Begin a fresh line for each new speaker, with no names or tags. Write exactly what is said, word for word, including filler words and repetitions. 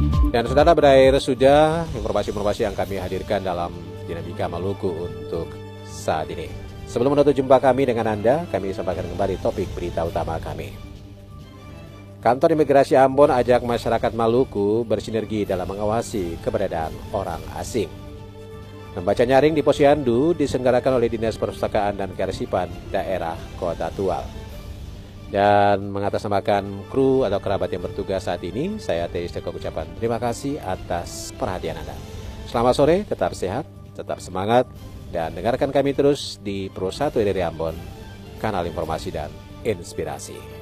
Dan saudara, berakhir sudah informasi-informasi yang kami hadirkan dalam Dinamika Maluku untuk saat ini. Sebelum menutup jumpa kami dengan Anda, kami sampaikan kembali topik berita utama kami. Kantor Imigrasi Ambon ajak masyarakat Maluku bersinergi dalam mengawasi keberadaan orang asing. Membaca nyaring di Posyandu diselenggarakan oleh Dinas Perpustakaan dan Kearsipan Daerah Kota Tual. Dan mengatasnamakan kru atau kerabat yang bertugas saat ini, saya Teis Teko ucapan terima kasih atas perhatian Anda. Selamat sore, tetap sehat, tetap semangat, dan dengarkan kami terus di Pro satu R R I Ambon, kanal informasi dan inspirasi.